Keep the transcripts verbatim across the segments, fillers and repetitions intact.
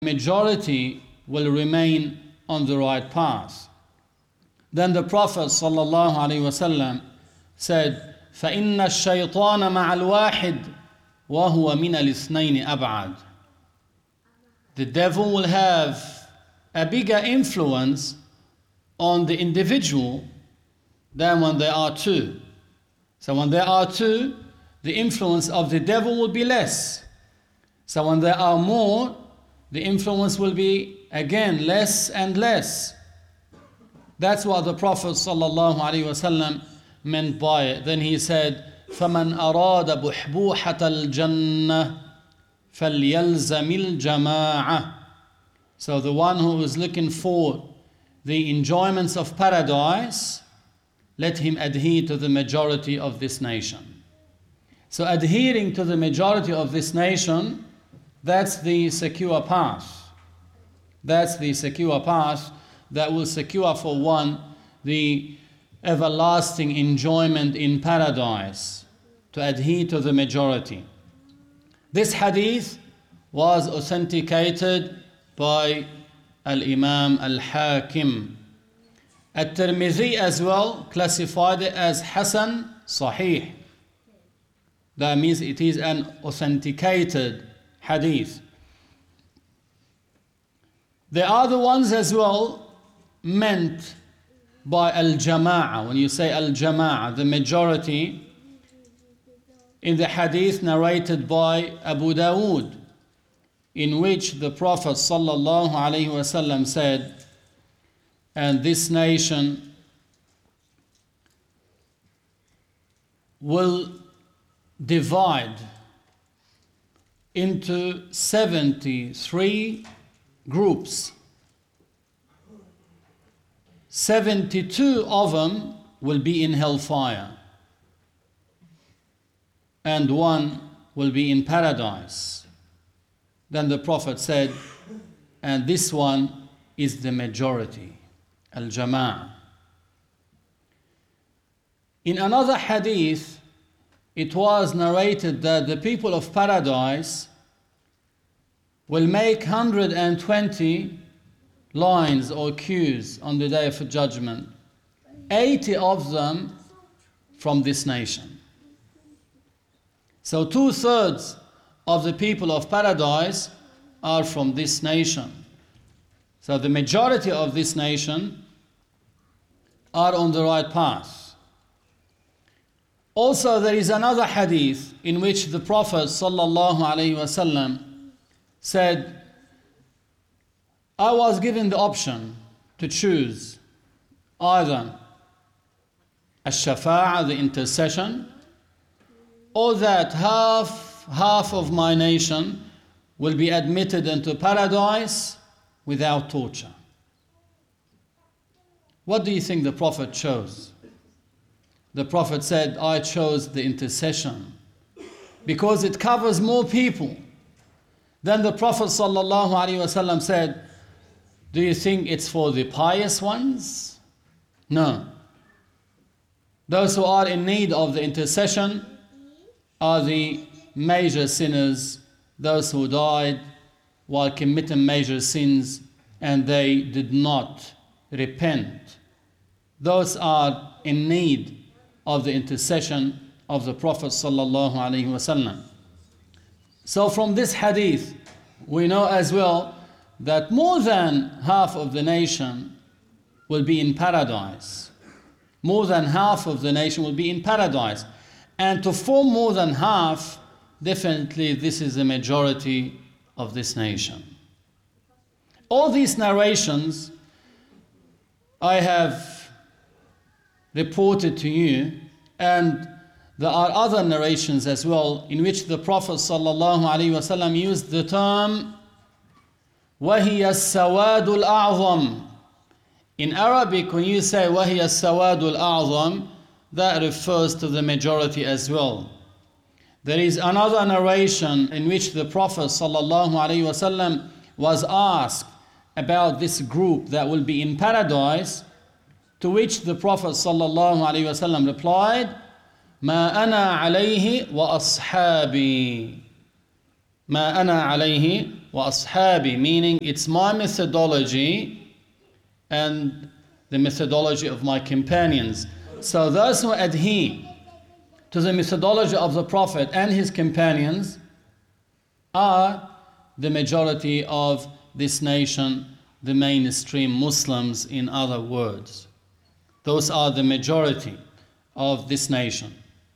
majority will remain on the right path. Then the Prophet sallallahu alaihi wasallam said, فَإِنَّ الشَّيْطَانَ مَعَ الْوَاحِدِ وَهُوَ مِنَ الْإِثْنَيْنِ أَبْعَدُ. The devil will have a bigger influence on the individual than when there are two. So when there are two, the influence of the devil will be less. So when there are more, the influence will be again less and less. That's what the Prophet sallallahu alaihi wasallam meant by it. Then he said, فَمَنْ أَرَادَ بُحْبُوحَةَ الْجَنَّةِ فَلْيَلْزَمِ الْجَمَاعَةِ. So the one who is looking for the enjoyments of paradise, let him adhere to the majority of this nation. So adhering to the majority of this nation, that's the secure path. That's the secure path that will secure for one the everlasting enjoyment in paradise, to adhere to the majority. This hadith was authenticated by Al-Imam Al-Hakim. At-Tirmidhi as well classified it as Hasan Sahih. That means it is an authenticated hadith. There are the ones as well meant by Al-Jama'ah. When you say Al-Jama'ah, the majority, in the hadith narrated by Abu Dawood, in which the Prophet sallallahu alaihi wasallam said, and this nation will divide into seventy-three groups. seventy-two of them will be in hellfire, and one will be in paradise. Then the Prophet said, and this one is the majority, al-jama'ah. In another hadith, it was narrated that the people of paradise will make one hundred twenty lines or queues on the day of judgment, eighty of them from this nation. So two-thirds of the people of paradise are from this nation. So the majority of this nation are on the right path. Also, there is another hadith in which the Prophet sallallahu alaihi wasallam said, I was given the option to choose either ash-shafa'ah, the intercession, or that half, half of my nation will be admitted into paradise without torture. What do you think the Prophet chose? The Prophet said, I chose the intercession because it covers more people. Then the Prophet sallallahu alaihi wasallam said, do you think it's for the pious ones? No. Those who are in need of the intercession are the major sinners, those who died while committing major sins and they did not repent. Those are in need of the intercession of the Prophet sallallahu alaihi wasallam. So from this hadith, we know as well that more than half of the nation will be in paradise. More than half of the nation will be in paradise. And to form more than half, definitely this is the majority of this nation. All these narrations I have reported to you, and there are other narrations as well in which the Prophet sallallahu alaihi wasallam used the term وَهِيَ السَّوَادُ الْأَعْظَمُ. In Arabic, when you say وَهِيَ السَّوَادُ الْأَعْظَمُ, that refers to the majority as well. There is another narration in which the Prophet sallallahu alaihi wasallam was asked about this group that will be in paradise, to which the Prophet sallallahu alaihi wasallam replied, ما أنا عليه وأصحابي ما أنا عليه وأصحابي, meaning it's my methodology and the methodology of my companions. So those who adhere to the methodology of the Prophet and his companions are the majority of this nation, the mainstream Muslims, in other words. Those are the majority of this nation.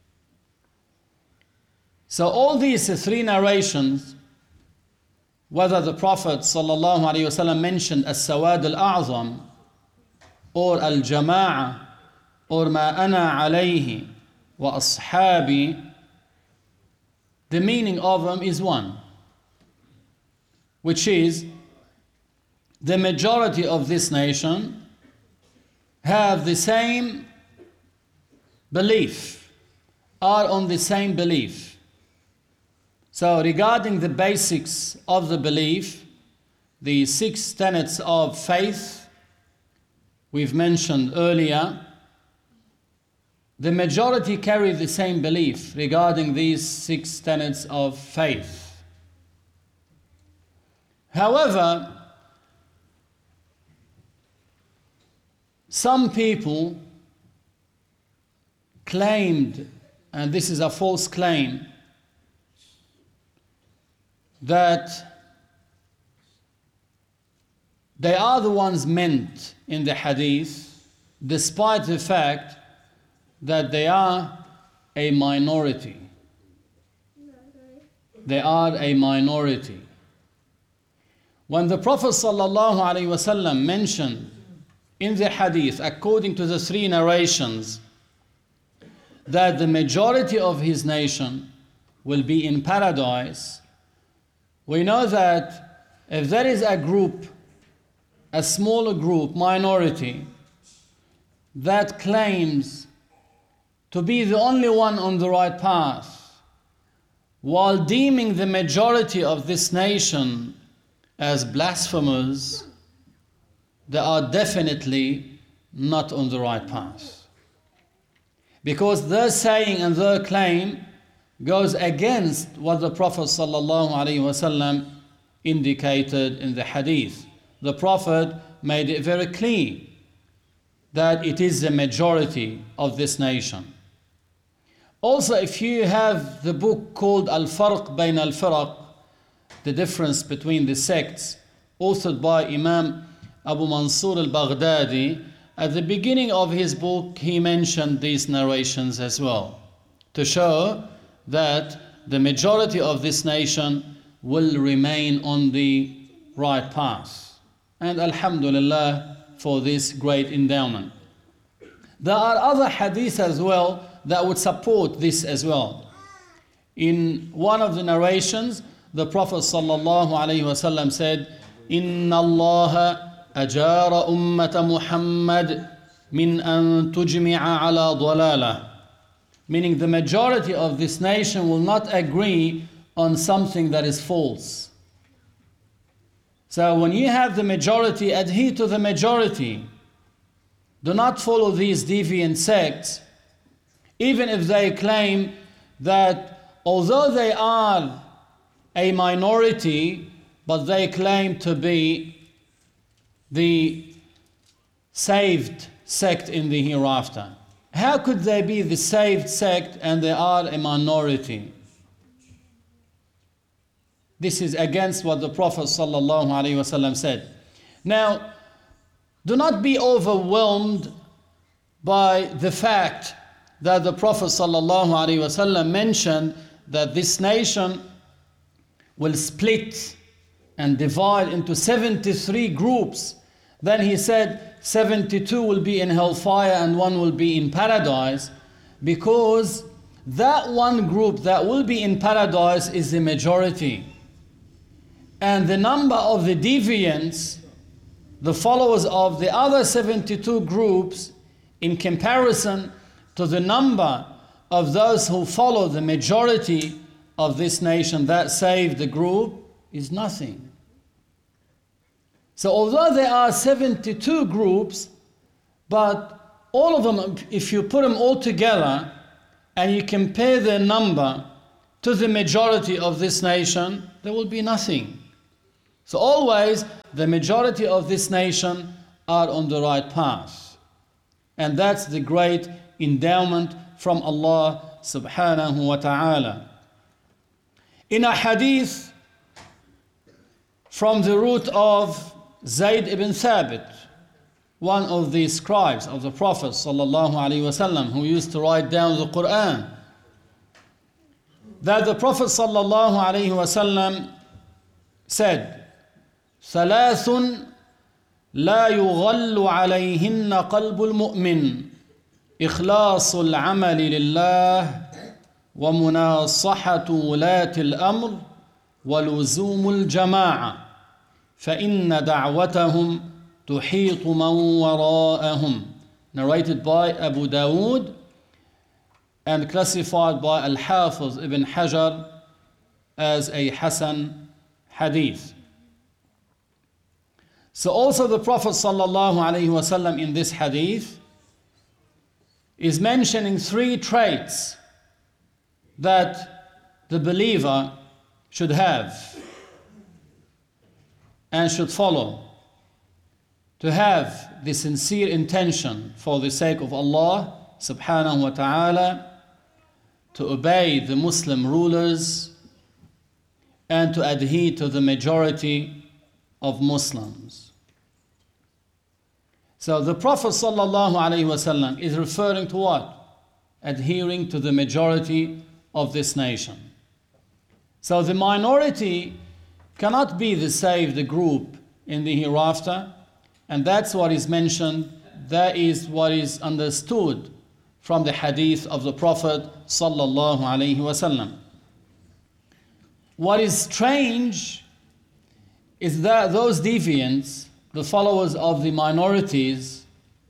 So all these three narrations, whether the Prophet ﷺ mentioned as-sawad al-a'zam or al-jama'a or ma ana alayhi wa ashabi, the meaning of them is one, which is the majority of this nation have the same belief, are on the same belief. So regarding the basics of the belief, the six tenets of faith we've mentioned earlier, the majority carry the same belief regarding these six tenets of faith. However, some people claimed, and this is a false claim, that they are the ones meant in the hadith, despite the fact that they are a minority. They are a minority. When the Prophet ﷺ mentioned in the hadith, according to the three narrations, that the majority of his nation will be in paradise, we know that if there is a group, a smaller group, minority, that claims to be the only one on the right path, while deeming the majority of this nation as blasphemers, they are definitely not on the right path. Because their saying and their claim goes against what the Prophet ﷺ indicated in the hadith. The Prophet made it very clear that it is the majority of this nation. Also, if you have the book called Al-Farq Bayn Al-Firaq, the difference between the sects, authored by Imam Abu Mansur al-Baghdadi, at the beginning of his book he mentioned these narrations as well, to show that the majority of this nation will remain on the right path. And alhamdulillah for this great endowment. There are other hadiths as well that would support this as well. In one of the narrations, the Prophet ﷺ said, Inna Allah ajara ummata Muhammad min an tujmi'a ala dalalah. Meaning the majority of this nation will not agree on something that is false. So when you have the majority, adhere to the majority. Do not follow these deviant sects, even if they claim that although they are a minority, but they claim to be the saved sect in the hereafter. How could they be the saved sect and they are a minority? This is against what the Prophet ﷺ said. Now, do not be overwhelmed by the fact that the Prophet ﷺ mentioned that this nation will split and divide into seventy-three groups. Then he said seventy-two will be in hellfire and one will be in paradise, because that one group that will be in paradise is the majority. And the number of the deviants, the followers of the other seventy-two groups, in comparison to the number of those who follow the majority of this nation that saved the group, is nothing. So although there are seventy-two groups, but all of them, if you put them all together and you compare their number to the majority of this nation, there will be nothing. So always the majority of this nation are on the right path. And that's the great endowment from Allah subhanahu wa ta'ala. In a hadith from the root of Zayd ibn Thabit, one of the scribes of the Prophet sallallahu alaihi wasallam, who used to write down the Quran, that the Prophet sallallahu alaihi wasallam said, ثلاث لا يغل عليهن قلب المؤمن إخلاص العمل لله ومناصحة ولاة الأمر ولزوم الجماعة فإن دعوتهم تحيط من وراءهم. Narrated by Abu Dawood and classified by Al-Hafiz ibn Hajar as a Hasan hadith. So also the Prophet sallallahu alaihi wasallam in this hadith is mentioning three traits that the believer should have and should follow to have the sincere intention for the sake of Allah subhanahu wa ta'ala, to obey the Muslim rulers and to adhere to the majority of Muslims. So the Prophet sallallahu alaihi wasallam is referring to what? Adhering to the majority of this nation. So the minority cannot be the saved group in the hereafter, and that's what is mentioned, that is what is understood from the hadith of the Prophet sallallahu alaihi wasallam. What is strange is that those deviants, the followers of the minorities,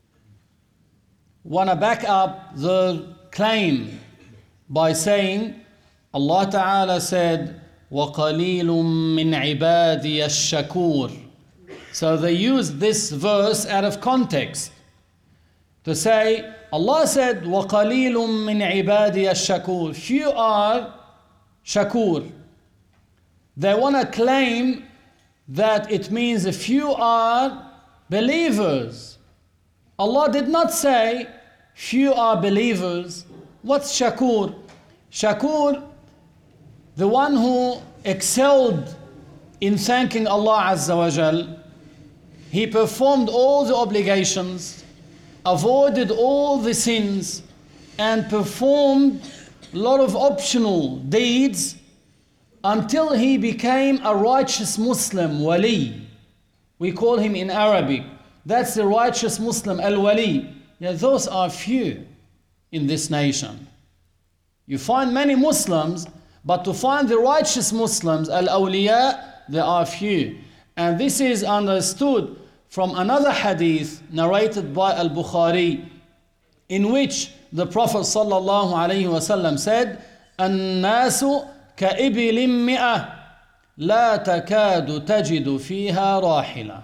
want to back up the claim by saying, Allah Ta'ala said, وَقَلِيلٌ مِّنْ عِبَادِيَ الشَّكُورِ. So they use this verse out of context to say, Allah said, وَقَلِيلٌ مِّنْ عِبَادِيَ الشَّكُورِ. Few are shakur. They want to claim that it means a few are believers. Allah did not say few are believers. What's shakur? Shakur, the one who excelled in thanking Allah Azza wa Jal. He performed all the obligations, avoided all the sins, and performed a lot of optional deeds until he became a righteous Muslim, wali. We call him in Arabic. That's the righteous Muslim, al-wali. Yeah, those are few in this nation. You find many Muslims, but to find the righteous Muslims, al-awliya, there are few. And this is understood from another hadith narrated by Al-Bukhari, in which the Prophet sallallahu alaihi wasallam said, "An-nasu كإبل مئة لا تكاد تجد فيها راحلة."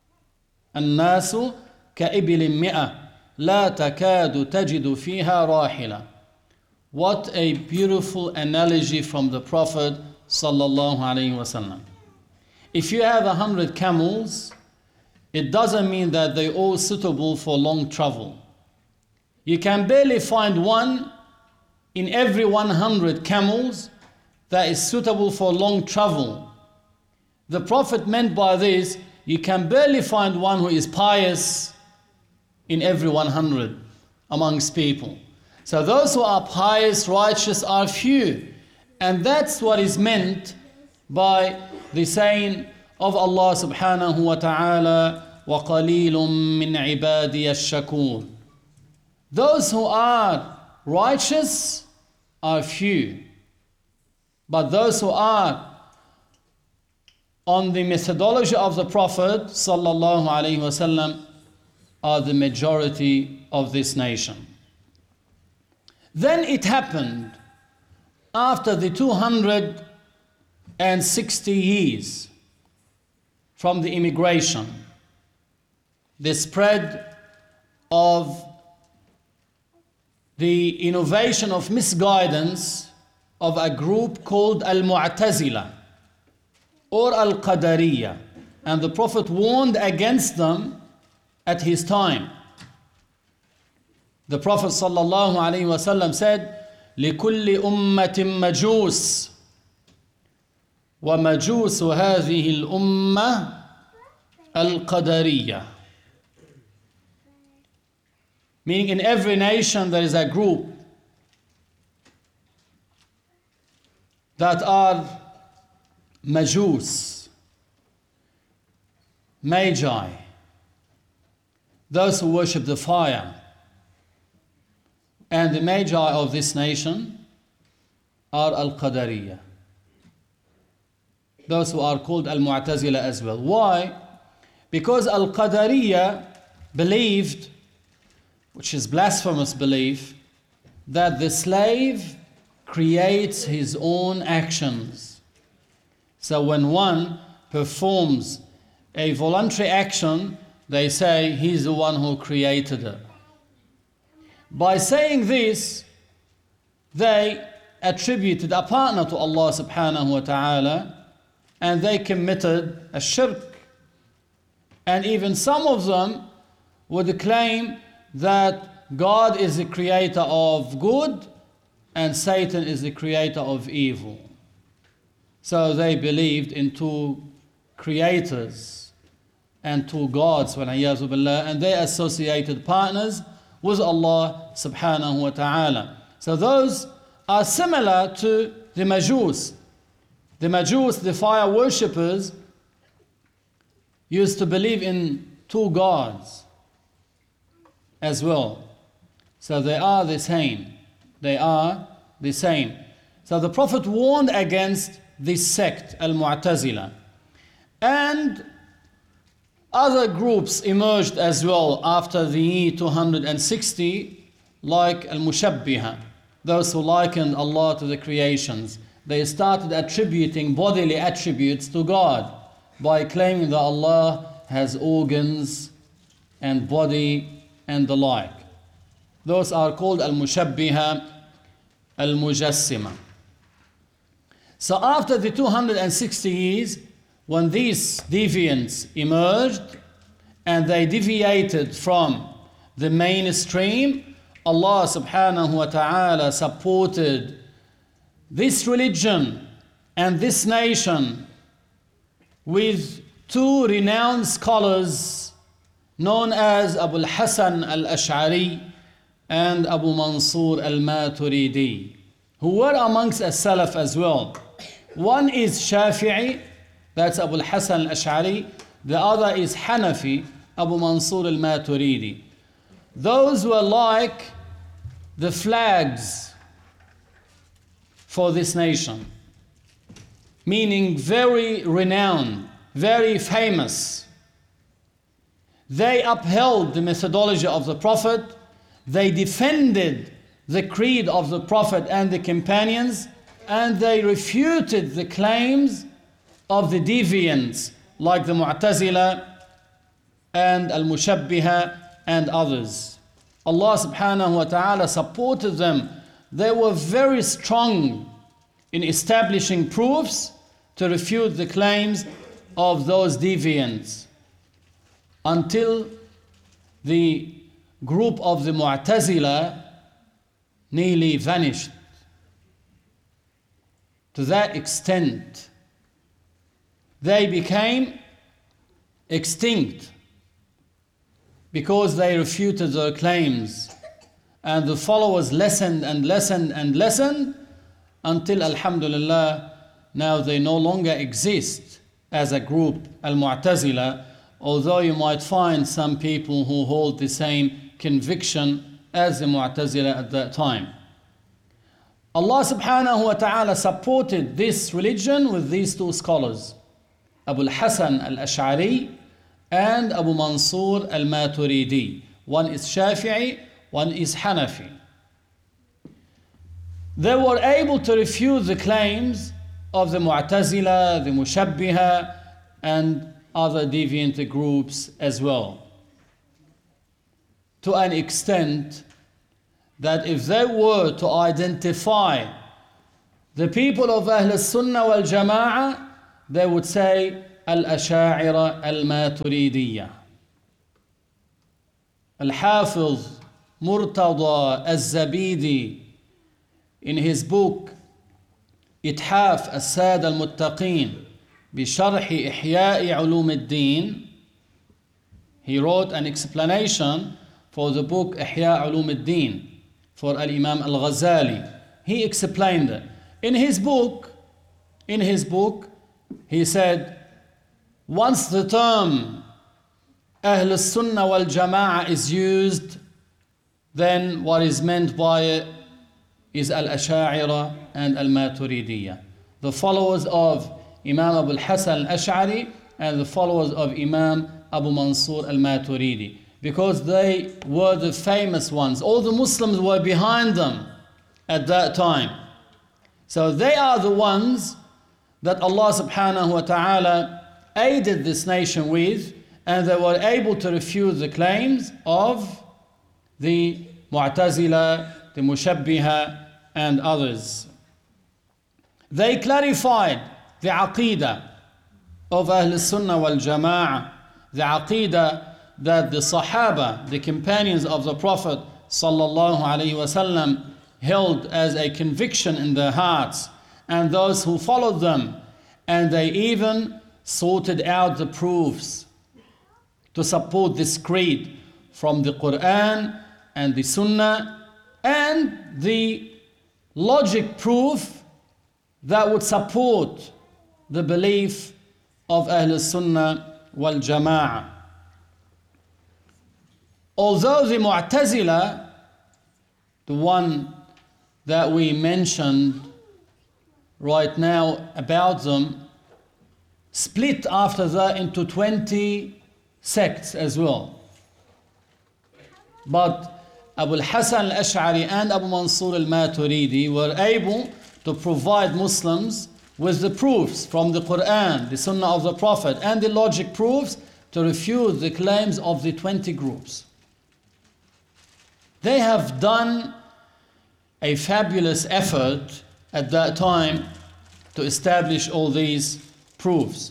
الناس كإبل مئة لا تكاد تجد فيها راحلة. What a beautiful analogy from the Prophet sallallahu alaihi wasallam. If you have a hundred camels, it doesn't mean that they're all suitable for long travel. You can barely find one in every one hundred camels that is suitable for long travel. The Prophet meant by this, you can barely find one who is pious in every one hundred amongst people. So those who are pious, righteous are few. And that's what is meant by the saying of Allah subhanahu wa ta'ala, وَقَلِيلٌ مِّنْ عِبَادِيَ الشَّكُورِ. Those who are righteous are few. But those who are on the methodology of the Prophet sallallahu alaihi wasallam are the majority of this nation. Then it happened after the two hundred sixty years from the immigration, the spread of the innovation of misguidance of a group called Al-Mu'tazila. or Al-Qadariyya. And the Prophet warned against them at his time. The Prophet sallallahu alaihi wasallam said, لِكُلِّ أُمَّةٍ مَجُوسٍ وَمَجُوسُ هَذِهِ الْأُمَّةِ الْقَدَرِيَّةِ. Meaning in every nation there is a group that are Majus, Magi, those who worship the fire. And the Magi of this nation are Al-Qadariyya. Those who are called Al-Mu'tazila as well. Why? Because Al-Qadariyya believed, which is blasphemous belief, that the slave creates his own actions. So when one performs a voluntary action, they say he's the one who created it. By saying this, they attributed a partner to Allah subhanahu wa ta'ala, and they committed a shirk. And even some of them would claim that God is the creator of good and Satan is the creator of evil. So they believed in two creators and two gods, and they associated partners with Allah subhanahu wa ta'ala. So those are similar to the Majus. The Majus, the fire worshippers, used to believe in two gods as well. So they are the same. They are the same. So the Prophet warned against this sect, Al-Mu'tazila. And other groups emerged as well after the year two hundred sixty, like Al-Mushabbiha, those who likened Allah to the creations. They started attributing bodily attributes to God by claiming that Allah has organs and body and the like. Those are called Al-Mushabbiha, Al-Mujassima. So after the two hundred sixty years, when these deviants emerged and they deviated from the mainstream, Allah subhanahu wa ta'ala supported this religion and this nation with two renowned scholars known as Abu al-Hasan al-Ash'ari and Abu Mansur al-Maturidi, who were amongst as-Salaf as well. One is Shafi'i, that's Abu al-Hasan al-Ash'ari. The other is Hanafi, Abu Mansur al-Maturidi. Those were like the flags for this nation, meaning very renowned, very famous. They upheld the methodology of the Prophet. They defended the creed of the Prophet and the companions, and they refuted the claims of the deviants like the Mu'tazila and Al-Mushabbiha and others. Allah subhanahu wa ta'ala supported them. They were very strong in establishing proofs to refute the claims of those deviants, until the group of the Mu'tazila nearly vanished. To that extent, they became extinct because they refuted their claims, and the followers lessened and lessened and lessened until, alhamdulillah, now they no longer exist as a group, Al-Mu'tazila, although you might find some people who hold the same conviction as the Mu'tazila at that time. Allah subhanahu wa ta'ala supported this religion with these two scholars, Abu al-Hasan al-Ash'ari and Abu Mansur al-Maturidi. One is Shafi'i, one is Hanafi. They were able to refute the claims of the Mu'tazila, the Mushabbiha, and other deviant groups as well, to an extent that if they were to identify the people of Ahl Sunnah wal Jama'ah they would say Al-Asha'ira Al-Maturidiyya. Al-Hafiz Murtada Al-Zabidi, in his book إتحاف السادة المتقين بشرح إحياء علوم الدين, he wrote an explanation for the book إحياء علوم الدين for Al-Imam Al-Ghazali. He explained it. In his book, in his book, he said, once the term Ahl al-Sunnah wal-Jama'ah is used, then what is meant by it is Al-Asha'ira and Al-Maturidiyya, the followers of Imam Abu al-Hasan al-Ash'ari and the followers of Imam Abu Mansur al-Maturidi, because they were the famous ones. All the Muslims were behind them at that time. So they are the ones that Allah subhanahu wa ta'ala aided this nation with, and they were able to refute the claims of the Mu'tazila, the Mushabbiha, and others. They clarified the Aqidah of Ahl Sunnah wal Jama'ah, the Aqidah that the Sahaba, the companions of the Prophet sallallahu alaihi wasallam, held as a conviction in their hearts, and those who followed them, and they even sorted out the proofs to support this creed from the Quran and the Sunnah, and the logic proof that would support the belief of Ahl Sunnah wal Jama'ah. Although the Mu'tazila, the one that we mentioned right now about them, split after that into twenty sects as well. But Abu al-Hasan al-Ash'ari and Abu Mansur al-Maturidi were able to provide Muslims with the proofs from the Quran, the Sunnah of the Prophet, and the logic proofs to refute the claims of the twenty groups. They have done a fabulous effort at that time to establish all these proofs.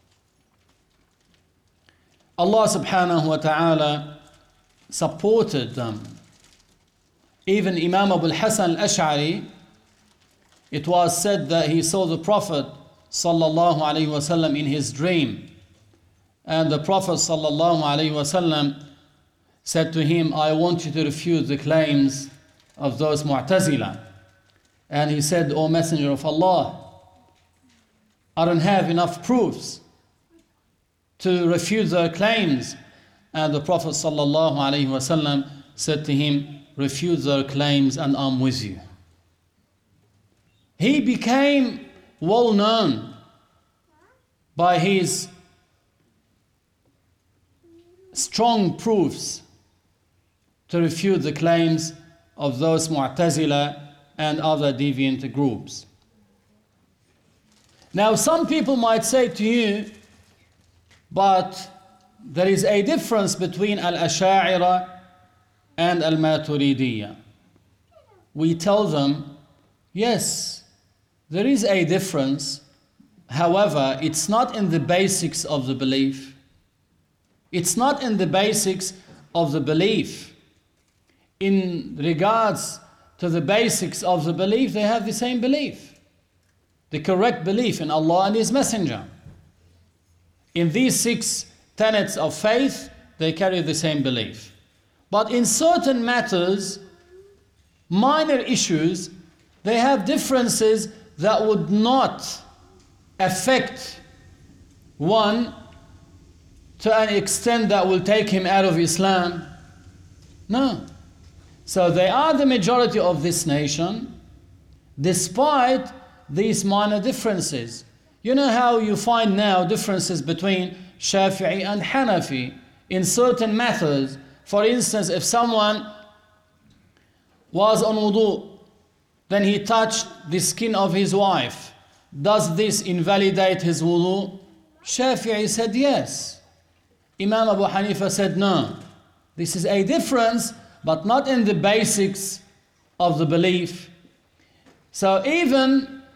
Allah subhanahu wa ta'ala supported them. Even Imam Abu al-Hasan al-Ash'ari, it was said that he saw the Prophet sallallahu alaihi wasallam in his dream, and the Prophet sallallahu alaihi wasallam said to him, I want you to refute the claims of those Mu'tazila. And he said, O Messenger of Allah, I don't have enough proofs to refute their claims. And the Prophet sallallahu alaihi wasallam said to him, refute their claims and I'm with you. He became well known by his strong proofs to refute the claims of those Mu'tazila and other deviant groups. Now, some people might say to you, but there is a difference between Al-Asha'ira and Al-Maturidiyya. We tell them, yes, there is a difference. However, it's not in the basics of the belief. It's not in the basics of the belief. In regards to the basics of the belief, they have the same belief. The correct belief in Allah and His Messenger. In these six tenets of faith, they carry the same belief. But in certain matters, minor issues, they have differences that would not affect one to an extent that will take him out of Islam. No. So they are the majority of this nation, despite these minor differences. You know how you find now differences between Shafi'i and Hanafi in certain matters. For instance, if someone was on wudu, then he touched the skin of his wife, does this invalidate his wudu? Shafi'i said yes. Imam Abu Hanifa said no. This is a difference, but not in the basics of the belief. So even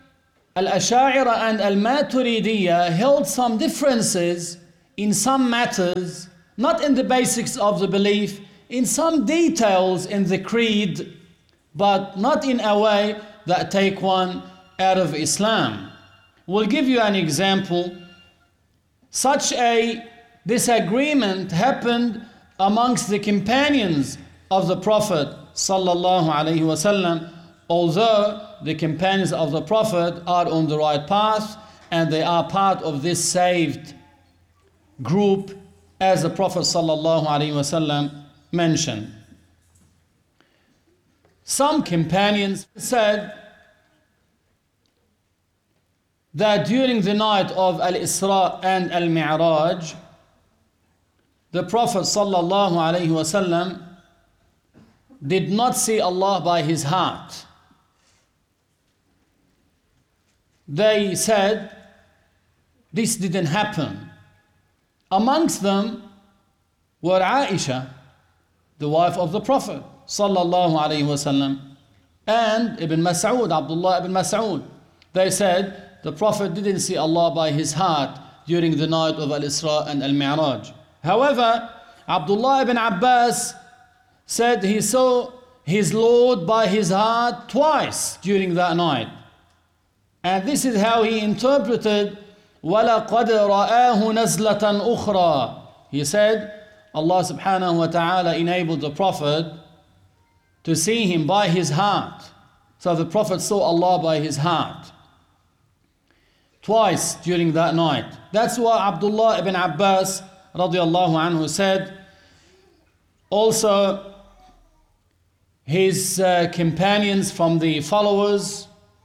Al-Asha'ira and Al-Maturidiyya held some differences in some matters, not in the basics of the belief, in some details in the creed, but not in a way that take one out of Islam. We'll give you an example. Such a disagreement happened amongst the companions of the Prophet sallallahu alaihi wasallam, although the companions of the Prophet are on the right path and they are part of this saved group, as the Prophet sallallahu alaihi wasallam mentioned. Some companions said that during the night of Al-Isra and Al-Mi'raj, the Prophet sallallahu alaihi wasallam did not see Allah by his heart. They said this didn't happen. Amongst them were Aisha, the wife of the Prophet sallallahu alaihi wasallam, and Ibn Mas'ud, Abdullah ibn Mas'ud. They said the Prophet didn't see Allah by his heart during the night of Al-Isra and Al-Mi'raj. However, Abdullah ibn Abbas said he saw his Lord by his heart twice during that night. And this is how he interpreted وَلَقَدْ رَآهُ نَزْلَةً أُخْرَى. He said Allah subhanahu wa ta'ala enabled the Prophet to see him by his heart. So the Prophet saw Allah by his heart twice during that night. That's why Abdullah ibn Abbas radiallahu anhu said. Also his uh, companions from the followers,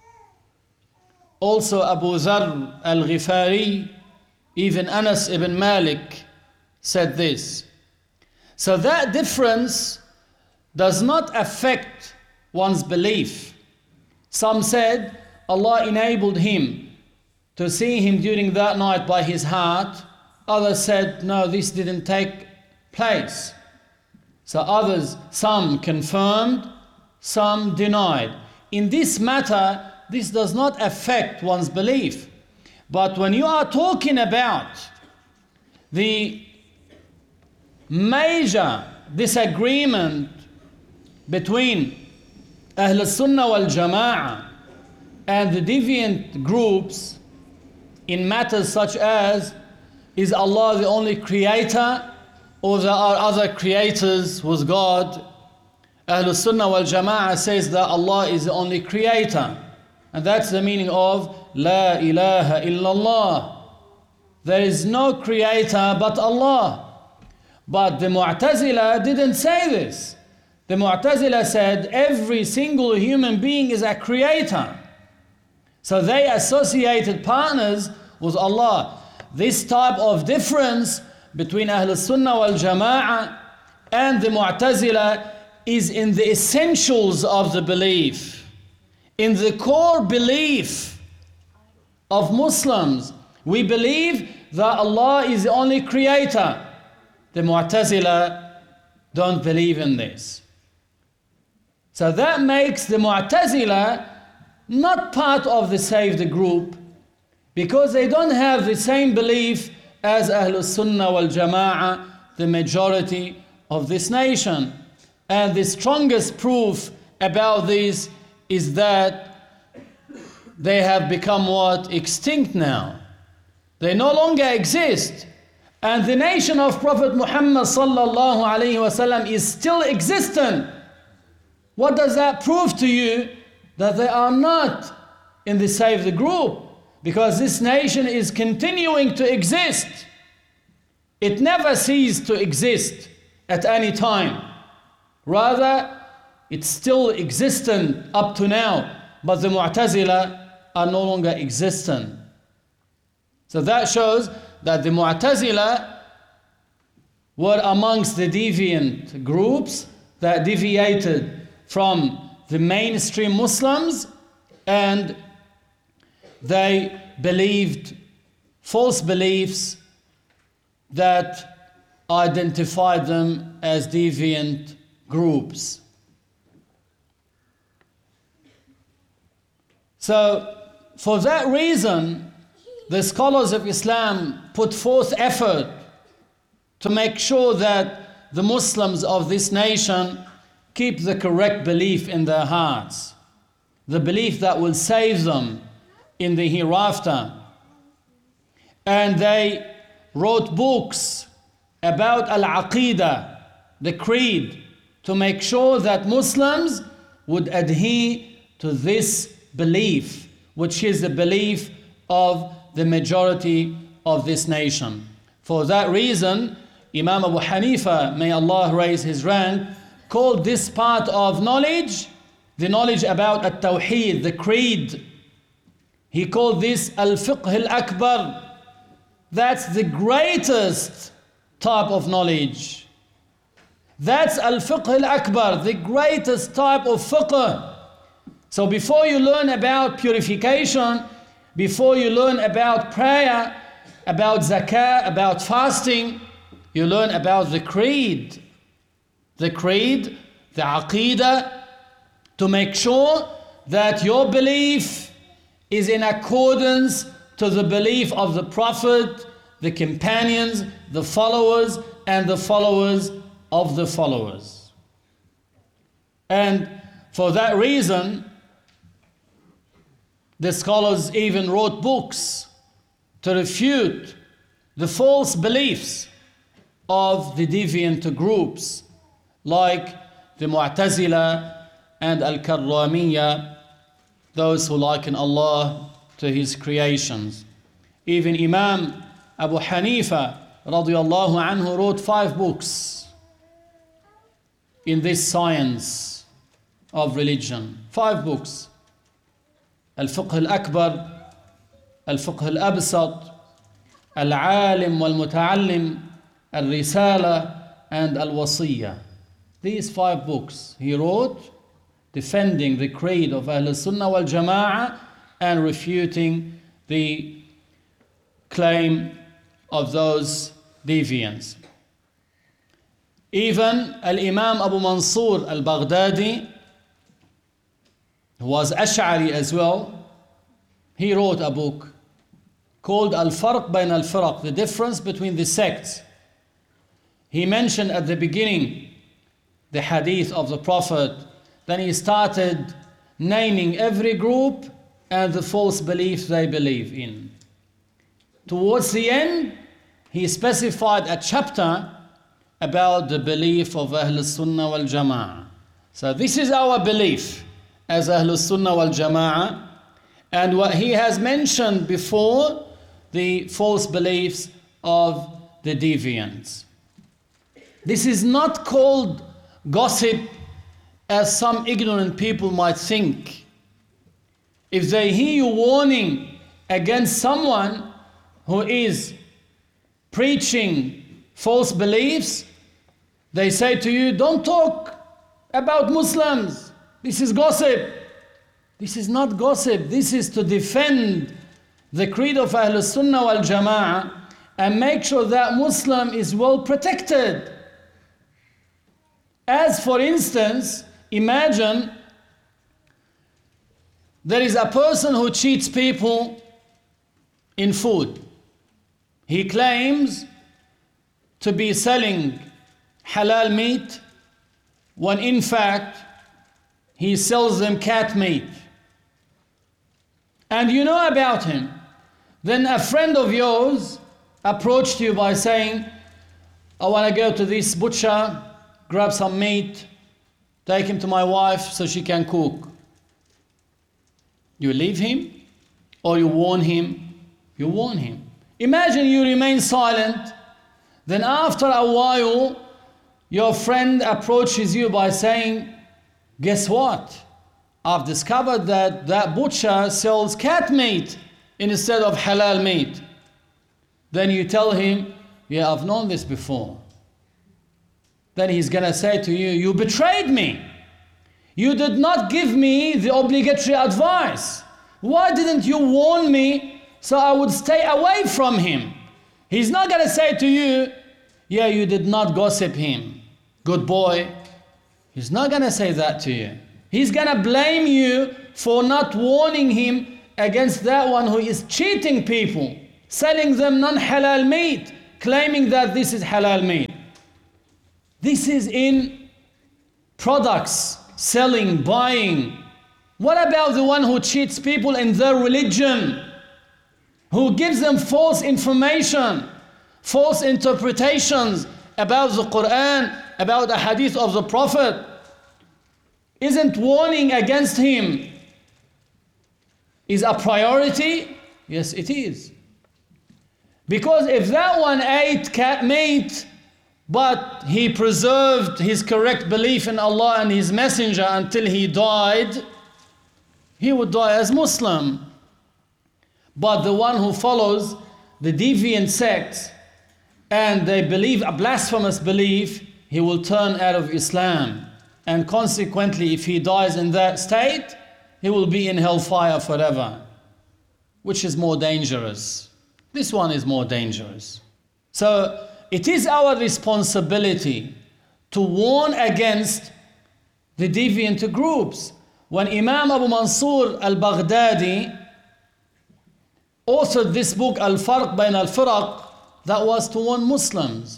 also Abu Dharr al-Ghifari, even Anas ibn Malik said this. So that difference does not affect one's belief. Some said Allah enabled him to see him during that night by his heart. Others said, no, this didn't take place. So others, some confirmed, some denied. In this matter, this does not affect one's belief. But when you are talking about the major disagreement between Ahl al-Sunnah wal Jama'ah and the deviant groups in matters such as, is Allah the only creator or there are other creators with God? Ahl al-Sunnah wal Jama'ah says that Allah is the only creator. And that's the meaning of La ilaha illallah. There is no creator but Allah. But the Mu'tazila didn't say this. The Mu'tazila said every single human being is a creator. So they associated partners with Allah. This type of difference between Ahl al-Sunnah wal Jama'ah and the Mu'tazila is in the essentials of the belief. In the core belief of Muslims, we believe that Allah is the only creator. The Mu'tazila don't believe in this. So that makes the Mu'tazila not part of the saved group, because they don't have the same belief as Ahl Sunnah wal Jama'ah, the majority of this nation. And the strongest proof about this is that they have become what? Extinct now. They no longer exist. And the nation of Prophet Muhammad sallallahu alaihi wasallam is still existent. What does that prove to you? That they are not in the saved group, because this nation is continuing to exist. It never ceased to exist at any time. Rather, it's still existent up to now, but the Mu'tazila are no longer existent. So that shows that the Mu'tazila were amongst the deviant groups that deviated from the mainstream Muslims, and they believed false beliefs that identified them as deviant groups. So for that reason, the scholars of Islam put forth effort to make sure that the Muslims of this nation keep the correct belief in their hearts, the belief that will save them in the hereafter. And they wrote books about Al-Aqidah, the creed, to make sure that Muslims would adhere to this belief, which is the belief of the majority of this nation. For that reason, Imam Abu Hanifa, may Allah raise his rank, called this part of knowledge, the knowledge about At-Tawheed, the creed, he called this Al-Fiqh Al-Akbar. That's the greatest type of knowledge. That's Al-Fiqh Al-Akbar, the greatest type of fiqh. So before you learn about purification, before you learn about prayer, about zakah, about fasting, you learn about the creed. The creed, the aqidah, to make sure that your belief is in accordance to the belief of the Prophet, the companions, the followers, and the followers of the followers. And for that reason, the scholars even wrote books to refute the false beliefs of the deviant groups like the Mu'tazila and Al-Karramiyya, those who liken Allah to His creations. Even Imam Abu Hanifa radiyallahu anhu wrote five books in this science of religion. Five books. Al-Fiqh Al-Akbar, Al-Fiqh Al-Absat, Al-Alim Wal-Muta'allim, Al-Risala, and Al-Wasiyya. These five books he wrote defending the creed of Ahl Sunnah wal Jama'ah and refuting the claim of those deviants. Even Al-Imam Abu Mansur Al-Baghdadi, who was Ash'ari as well, he wrote a book called Al-Farq Bayn Al-Firaq, the difference between the sects. He mentioned at the beginning the hadith of the Prophet, then he started naming every group and the false belief they believe in. Towards the end, he specified a chapter about the belief of Ahl Sunnah wal Jama'ah. So this is our belief as Ahl Sunnah wal Jama'ah, and what he has mentioned before, the false beliefs of the deviants. This is not called gossip as some ignorant people might think. If they hear you warning against someone who is preaching false beliefs, they say to you, don't talk about Muslims. This is gossip. This is not gossip. This is to defend the creed of Ahl Sunnah wal Jama'ah and make sure that Muslim is well protected. As for instance, imagine there is a person who cheats people in food. He claims to be selling halal meat when in fact he sells them cat meat. And you know about him. Then a friend of yours approached you by saying, I want to go to this butcher, grab some meat, take him to my wife so she can cook. You leave him or you warn him? You warn him. Imagine you remain silent, then after a while your friend approaches you by saying, guess what? I've discovered that that butcher sells cat meat instead of halal meat. Then you tell him, yeah, I've known this before. Then he's gonna say to you, you betrayed me. You did not give me the obligatory advice. Why didn't you warn me so I would stay away from him? He's not gonna say to you, yeah, you did not gossip him. Good boy. He's not gonna say that to you. He's gonna blame you for not warning him against that one who is cheating people, selling them non-halal meat, claiming that this is halal meat. This is in products, selling, buying. What about the one who cheats people in their religion, who gives them false information, false interpretations about the Quran, about the hadith of the Prophet? Isn't warning against him is a priority? Yes, it is. Because if that one ate cat meat, but he preserved his correct belief in Allah and His Messenger until he died, he would die as Muslim. But the one who follows the deviant sect and they believe a blasphemous belief, he will turn out of Islam. And consequently, if he dies in that state, he will be in hellfire forever. Which is more dangerous? This one is more dangerous. So it is our responsibility to warn against the deviant groups. When Imam Abu Mansur al-Baghdadi authored this book, Al-Farq Bayn al-Firaq, that was to warn Muslims.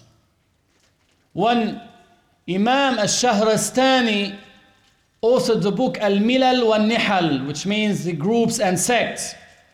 When Imam al-Shahrastani authored the book Al-Milal wal-Nihal, which means the groups and sects,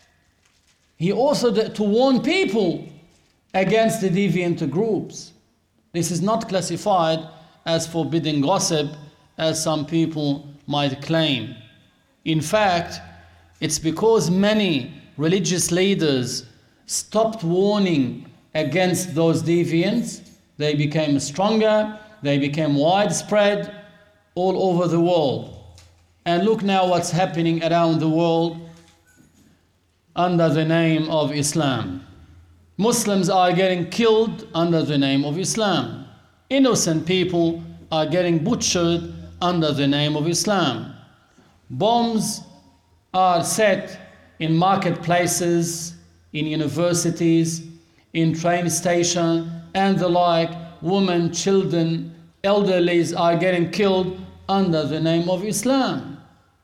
he authored it to warn people against the deviant groups. This is not classified as forbidden gossip, as some people might claim. In fact, it's because many religious leaders stopped warning against those deviants, they became stronger, they became widespread all over the world. And look now what's happening around the world under the name of Islam. Muslims are getting killed under the name of Islam. Innocent people are getting butchered under the name of Islam. Bombs are set in marketplaces, in universities, in train stations, and the like. Women, children, elderlies are getting killed under the name of Islam.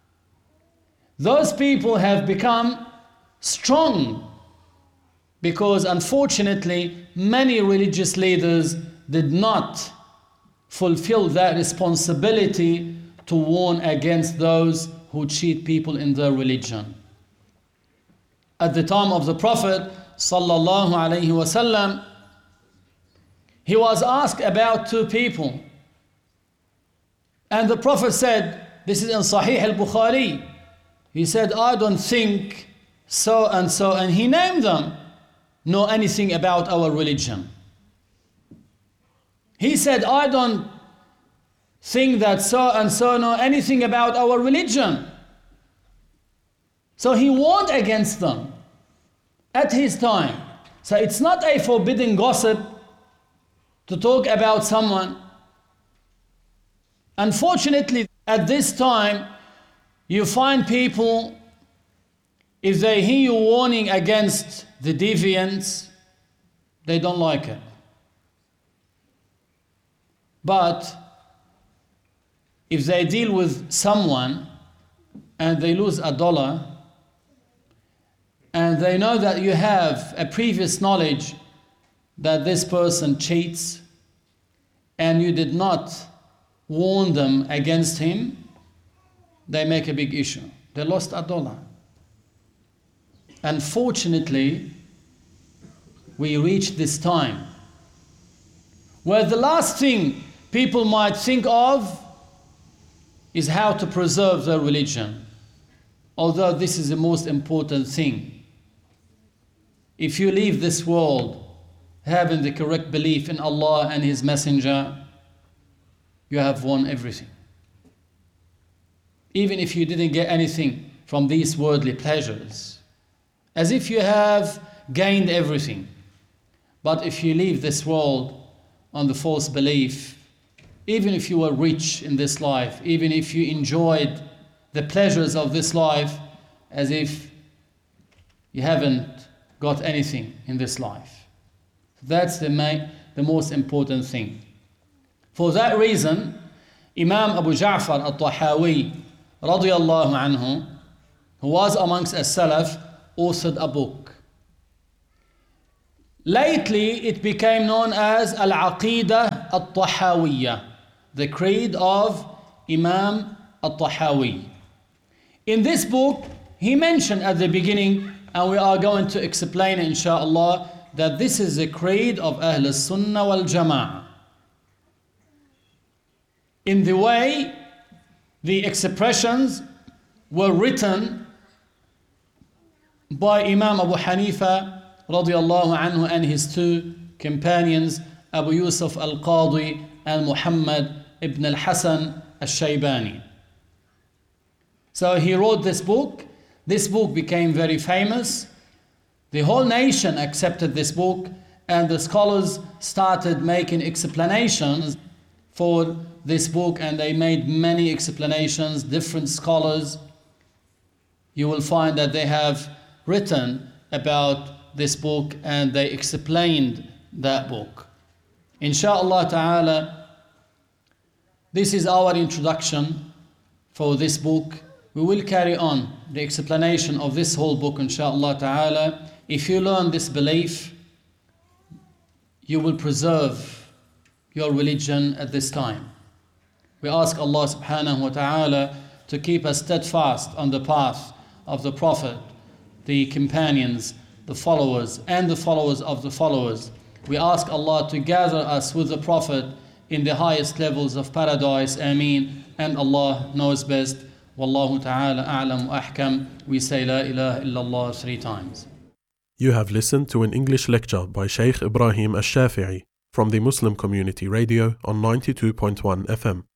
Those people have become strong because unfortunately many religious leaders did not fulfill that responsibility to warn against those who cheat people in their religion. At the time of the Prophet sallallahu alaihi wasallam, he was asked about two people, and the Prophet said, this is in Sahih al-Bukhari, he said, I don't think so and so, and he named them, know anything about our religion. He said, I don't think that so and so know anything about our religion. So he warned against them at his time. So it's not a forbidden gossip to talk about someone. Unfortunately, at this time, you find people, if they hear you warning against the deviants, they don't like it. But if they deal with someone and they lose a dollar, and they know that you have a previous knowledge that this person cheats, and you did not warn them against him, they make a big issue. They lost a dollar. Unfortunately, we reach this time where the last thing people might think of is how to preserve their religion, although this is the most important thing. If you leave this world having the correct belief in Allah and His Messenger, you have won everything. Even if you didn't get anything from these worldly pleasures, as if you have gained everything. But if you leave this world on the false belief, even if you were rich in this life, even if you enjoyed the pleasures of this life, as if you haven't got anything in this life. That's the, main, the most important thing. For that reason, Imam Abu Ja'far al-Tahawi radiyallahu anhu, who was amongst as-Salaf, authored a book. Lately, it became known as Al-Aqidah Al-Tahawiyya, the creed of Imam Al-Tahawi. In this book, he mentioned at the beginning, and we are going to explain, inshallah, that this is the creed of Ahl Sunnah wal Jama'ah. In the way the expressions were written by Imam Abu Hanifa radiallahu anhu and his two companions, Abu Yusuf al-Qadi and Muhammad ibn al-Hasan al-Shaybani. So he wrote this book. This book became very famous. The whole nation accepted this book, and the scholars started making explanations for this book, and they made many explanations. Different scholars, you will find that they have written about this book and they explained that book. Insha'Allah ta'ala, this is our introduction for this book. We will carry on the explanation of this whole book, insha'Allah ta'ala. If you learn this belief, you will preserve your religion at this time. We ask Allah subhanahu wa ta'ala to keep us steadfast on the path of the Prophet, the companions, the followers, and the followers of the followers. We ask Allah to gather us with the Prophet in the highest levels of paradise. Ameen. And Allah knows best. Wallahu ta'ala a'lam wa ahkam. We say La ilaha illallah three times. You have listened to an English lecture by Shaykh Ibrahim Al-Shafi'i from the Muslim Community Radio on ninety-two point one F M.